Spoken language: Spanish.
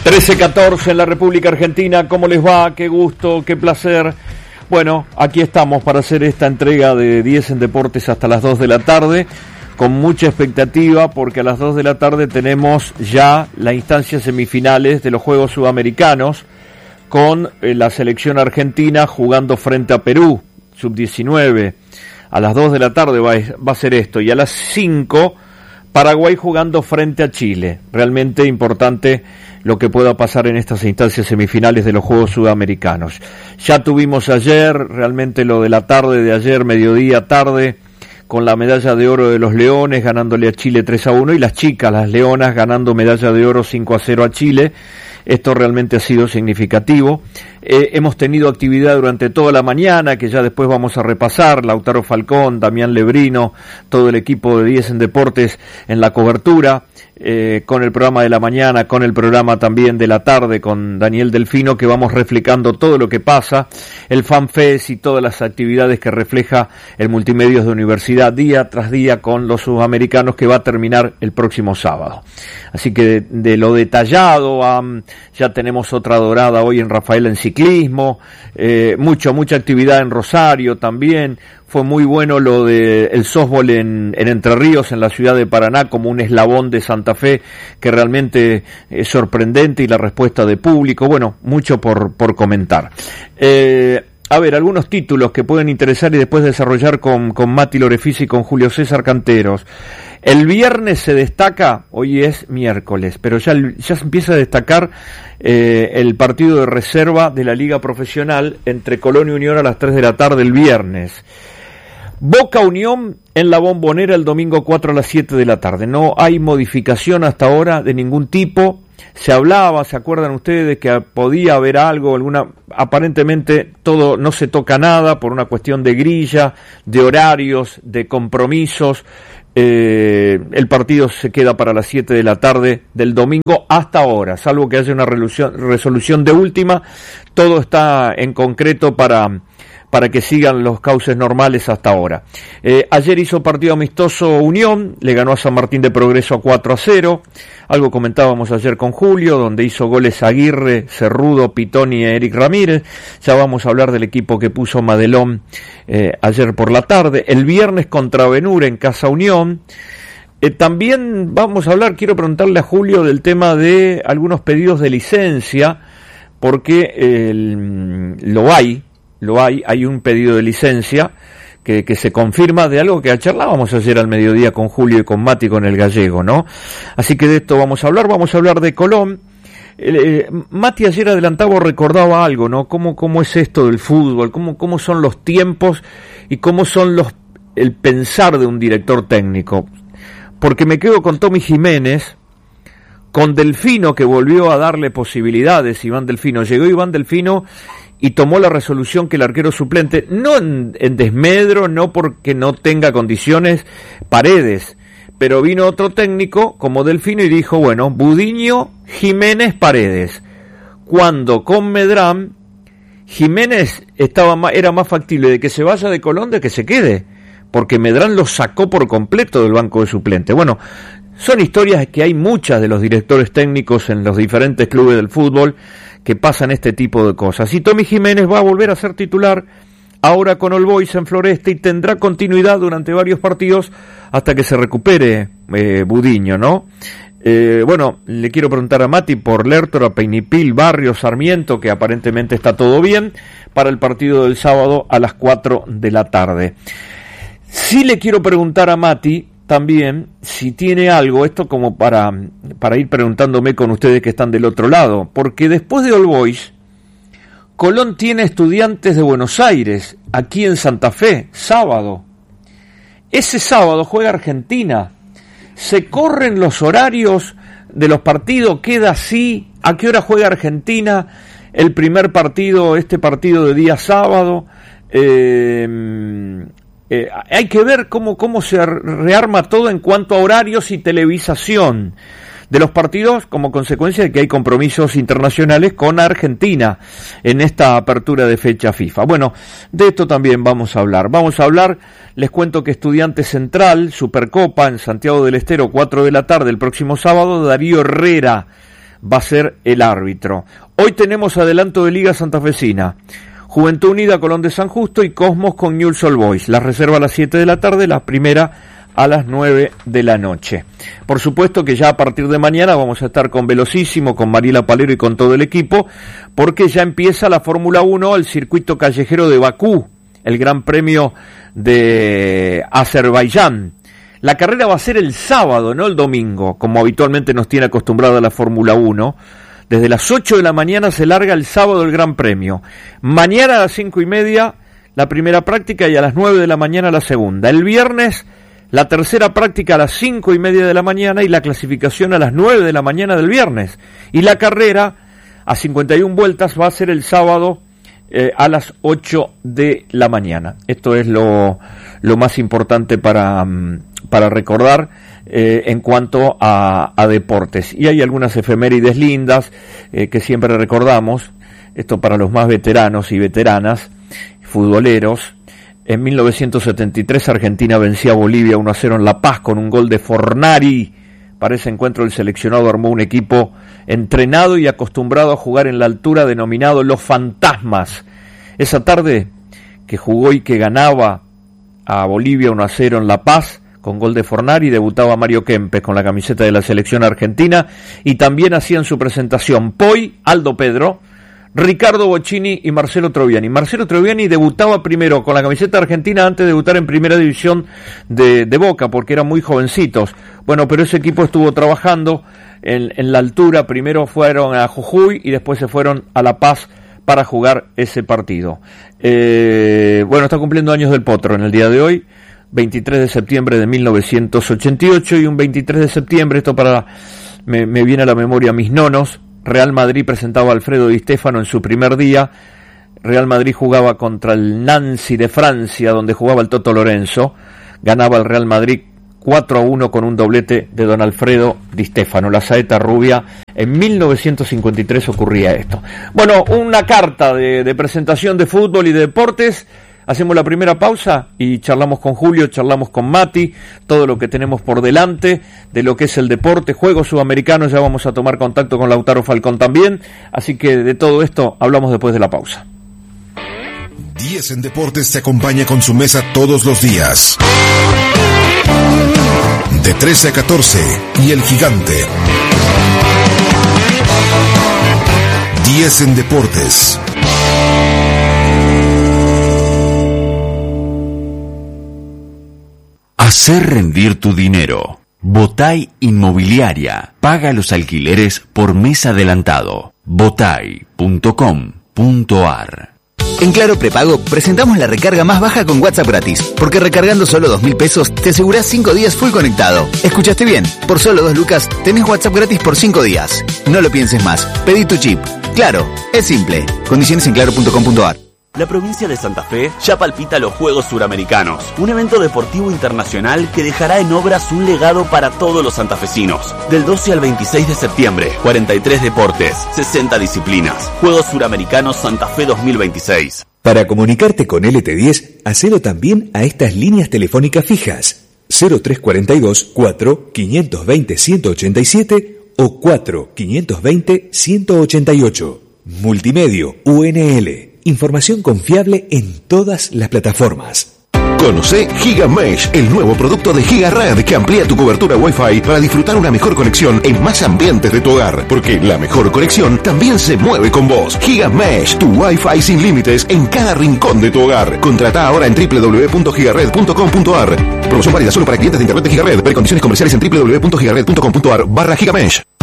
13:14 en la República Argentina. ¿Cómo les va? Qué gusto, qué placer. Bueno, aquí estamos para hacer esta entrega de 10 en Deportes hasta las 2 de la tarde, con mucha expectativa porque a las 2 de la tarde tenemos ya las instancias semifinales de los Juegos Sudamericanos, con la selección argentina jugando frente a Perú, sub-19. A las 2 de la tarde va a ser esto, y a las 5 Paraguay jugando frente a Chile. Realmente importante lo que pueda pasar en estas instancias semifinales de los Juegos Sudamericanos. Ya tuvimos ayer, realmente lo de la tarde de ayer, mediodía, tarde, con la medalla de oro de los Leones, ganándole a Chile 3-1, y las chicas, las Leonas, ganando medalla de oro 5-0 a Chile. Esto realmente ha sido significativo. Hemos tenido actividad durante toda la mañana, que ya después vamos a repasar. Lautaro Falcón, Damián Lebrino, todo el equipo de 10 en Deportes en la cobertura, con el programa de la mañana, con el programa también de la tarde, con Daniel Delfino, que vamos reflejando todo lo que pasa, el FanFest y todas las actividades que refleja el Multimedios de Universidad día tras día con los sudamericanos, que va a terminar el próximo sábado. Así que de lo detallado, ya tenemos otra dorada hoy en Rafaela en ciclismo, mucha actividad en Rosario también. Fue muy bueno lo de el softball en Entre Ríos, en la ciudad de Paraná, como un eslabón de Santa Fe, que realmente es sorprendente, y la respuesta de público. Bueno, mucho por comentar. A ver, algunos títulos que pueden interesar y después desarrollar con Mati Lorefice y con Julio César Canteros. El viernes se destaca, hoy es miércoles, pero ya se empieza a destacar el partido de reserva de la Liga Profesional entre Colón y Unión a las 3 de la tarde el viernes. Boca Unión en la Bombonera el domingo 4 a las 7 de la tarde. No hay modificación hasta ahora de ningún tipo. Se hablaba, ¿se acuerdan ustedes de que podía haber algo, aparentemente todo, no se toca nada por una cuestión de grilla, de horarios, de compromisos? El partido se queda para las 7 de la tarde del domingo hasta ahora, salvo que haya una resolución de última. Todo está en concreto para que sigan los cauces normales hasta ahora. Ayer hizo partido amistoso Unión, le ganó a San Martín de Progreso 4-0, algo comentábamos ayer con Julio, donde hizo goles Aguirre, Cerrudo, Pitoni y Eric Ramírez. Ya vamos a hablar del equipo que puso Madelón ayer por la tarde. El viernes contra Benur en Casa Unión. También vamos a hablar, quiero preguntarle a Julio del tema de algunos pedidos de licencia, porque hay un pedido de licencia que se confirma de algo que charlábamos ayer al mediodía con Julio y con Mati, con el gallego, ¿no? Así que de esto vamos a hablar de Colón. Mati ayer adelantaba o recordaba algo, ¿no? ¿Cómo es esto del fútbol? ¿Cómo son los tiempos? Y cómo son el pensar de un director técnico. Porque me quedo con Tommy Jiménez, con Delfino, que volvió a darle posibilidades. Iván Delfino, llegó Iván Delfino y tomó la resolución que el arquero suplente, no en desmedro, no porque no tenga condiciones Paredes, pero vino otro técnico como Delfino y dijo, bueno, Budiño, Jiménez, Paredes. Cuando con Medrán, Jiménez era más factible de que se vaya de Colón de que se quede, porque Medrán lo sacó por completo del banco de suplente. Bueno, son historias que hay muchas de los directores técnicos en los diferentes clubes del fútbol que pasan este tipo de cosas. Y Tommy Jiménez va a volver a ser titular ahora con All Boys en Floresta, y tendrá continuidad durante varios partidos hasta que se recupere Budiño, ¿no? Bueno, le quiero preguntar a Mati por Lertora, Peinipil, Barrio, Sarmiento, que aparentemente está todo bien para el partido del sábado a las 4 de la tarde. Sí le quiero preguntar a Mati también si tiene algo, esto como para ir preguntándome con ustedes que están del otro lado, porque después de All Boys, Colón tiene Estudiantes de Buenos Aires, aquí en Santa Fe, sábado. Ese sábado juega Argentina. Se corren los horarios de los partidos, queda así. ¿A qué hora juega Argentina el primer partido, este partido de día sábado? Hay que ver cómo se rearma todo en cuanto a horarios y televisación de los partidos, como consecuencia de que hay compromisos internacionales con Argentina en esta apertura de fecha FIFA. Bueno, de esto también vamos a hablar. Les cuento que Estudiantes Central, Supercopa en Santiago del Estero, 4 de la tarde el próximo sábado. Darío Herrera va a ser el árbitro. Hoy tenemos adelanto de Liga Santafesina. Juventud Unida, Colón de San Justo y Cosmos con Newell's Old Boys. La reserva a las 7 de la tarde, la primera a las 9 de la noche. Por supuesto que ya a partir de mañana vamos a estar con Velocísimo, con Mariela Palero y con todo el equipo, porque ya empieza la Fórmula 1, el circuito callejero de Bakú, el Gran Premio de Azerbaiyán. La carrera va a ser el sábado, no el domingo, como habitualmente nos tiene acostumbrada la Fórmula 1. Desde las 8 de la mañana se larga el sábado el Gran Premio. Mañana a las 5:30 la primera práctica y a las 9 de la mañana la segunda. El viernes la tercera práctica a las 5:30 de la mañana y la clasificación a las 9 de la mañana del viernes. Y la carrera a 51 vueltas va a ser el sábado a las 8 de la mañana. Esto es lo más importante para recordar en cuanto a deportes. Y hay algunas efemérides lindas que siempre recordamos, esto para los más veteranos y veteranas, futboleros. En 1973 Argentina vencía a Bolivia 1-0 en La Paz con un gol de Fornari. Para ese encuentro el seleccionado armó un equipo entrenado y acostumbrado a jugar en la altura denominado Los Fantasmas. Esa tarde que jugó y que ganaba a Bolivia 1-0 en La Paz con gol de Fornari, debutaba Mario Kempes con la camiseta de la selección argentina y también hacían su presentación Poi, Aldo Pedro, Ricardo Bocchini y Marcelo Troviani. Marcelo Troviani debutaba primero con la camiseta argentina antes de debutar en primera división de Boca, porque eran muy jovencitos. Bueno, pero ese equipo estuvo trabajando en la altura. Primero fueron a Jujuy y después se fueron a La Paz para jugar ese partido. Bueno, está cumpliendo años del Potro en el día de hoy, 23 de septiembre de 1988, y un 23 de septiembre, esto me viene a la memoria mis nonos. Real Madrid presentaba a Alfredo Di Stéfano en su primer día. Real Madrid jugaba contra el Nancy de Francia, donde jugaba el Toto Lorenzo. Ganaba el Real Madrid 4-1 con un doblete de don Alfredo Di Stéfano, la saeta rubia. En 1953 ocurría esto. Bueno, una carta de presentación de fútbol y de deportes. Hacemos la primera pausa y charlamos con Julio, charlamos con Mati, todo lo que tenemos por delante, de lo que es el deporte, Juegos Sudamericanos, ya vamos a tomar contacto con Lautaro Falcón también, así que de todo esto hablamos después de la pausa. 10 en Deportes te acompaña con su mesa todos los días. De 13 a 14, y El Gigante. 10 en Deportes. Hacer rendir tu dinero. Botay Inmobiliaria. Paga los alquileres por mes adelantado. botay.com.ar. En Claro Prepago presentamos la recarga más baja con WhatsApp gratis, porque recargando solo 2.000 pesos te asegurás 5 días full conectado. ¿Escuchaste bien? Por solo 2 lucas tenés WhatsApp gratis por 5 días. No lo pienses más. Pedí tu chip. Claro, es simple. Condiciones en claro.com.ar. La provincia de Santa Fe ya palpita los Juegos Suramericanos, un evento deportivo internacional que dejará en obras un legado para todos los santafesinos. Del 12 al 26 de septiembre, 43 deportes, 60 disciplinas. Juegos Suramericanos Santa Fe 2026. Para comunicarte con LT10, hacelo también a estas líneas telefónicas fijas: 0342 4 520 187 o 4 520 188. Multimedio UNL. Información confiable en todas las plataformas. Conoce GigaMesh, el nuevo producto de GigaRed que amplía tu cobertura Wi-Fi para disfrutar una mejor conexión en más ambientes de tu hogar, porque la mejor conexión también se mueve con vos. GigaMesh, tu Wi-Fi sin límites en cada rincón de tu hogar. Contrata ahora en www.gigared.com.ar. Promoción válida solo para clientes de internet de GigaRed. Ver condiciones comerciales en www.gigared.com.ar/GigaMesh.